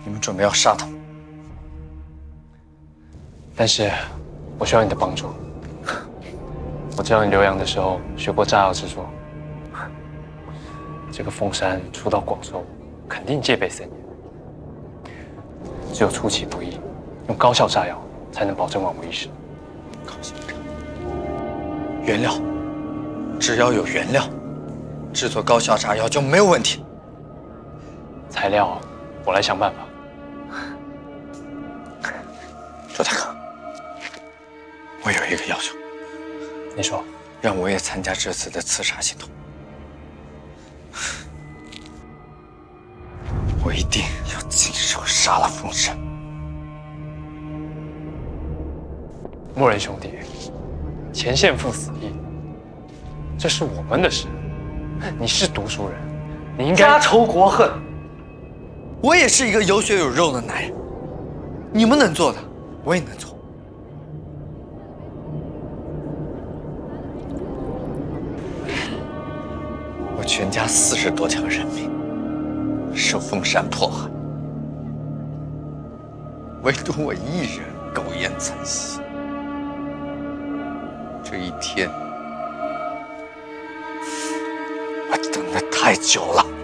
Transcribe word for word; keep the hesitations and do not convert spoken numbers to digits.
你们准备要杀他们， 但是我需要你的帮助。我知道你留洋的时候学过炸药制作，这个凤山出到广州，肯定戒备森严。只有出其不意，用高效炸药才能保证万无一失。 高效炸药，原料，只要有原料，制作高效炸药就没有问题。 材料，我来想办法。 周大哥，我有一个要求。 你说， 让我也参加这次的刺杀行动。我一定要亲手杀了凤山。 莫人兄弟，前线赴死地，这是我们的事。你是读书人，你应该家仇国恨。我也是一个有血有肉的男人，你们能做的，我也能做。我全家四十多条人命受凤山迫害，唯独我一人苟延残息。这一天，我等得太久了。